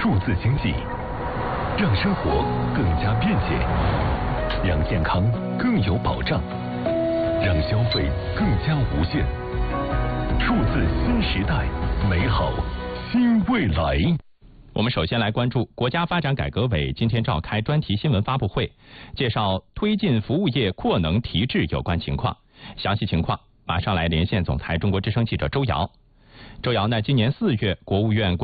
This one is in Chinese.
数字经济，让生活更加便捷，让健康更有保障，让消费更加无限。数字新时代，美好新未来。 我们首先来关注国家发展改革委今天召开专题新闻发布会，介绍推进服务业扩能提质有关情况。详细情况马上来连线总台中国之声记者周瑶。周瑶呢，今年4月，国务院